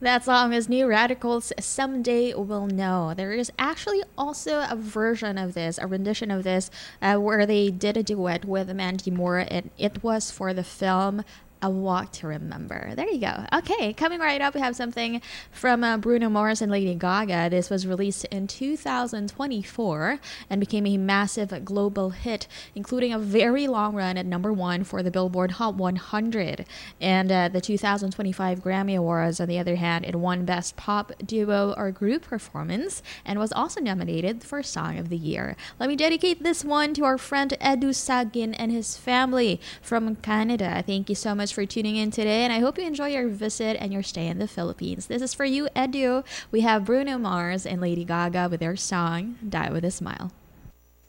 That song is New Radicals' Someday We'll Know. There is actually also a version of this, a rendition of this, where they did a duet with Mandy Moore, and it was for the film A Walk to Remember. There you go. Okay, coming right up, we have something from Bruno Mars and Lady Gaga. This was released in 2024 and became a massive global hit, including a very long run at number one for the Billboard Hot 100. And the 2025 Grammy Awards, on the other hand, it won Best Pop Duo or Group Performance and was also nominated for Song of the Year. Let me dedicate this one to our friend Edu Sagin and his family from Canada. Thank you so much for tuning in today, and I hope you enjoy your visit and your stay in the Philippines. This is for you, Edu. We have Bruno Mars and Lady Gaga with their song Die With a Smile.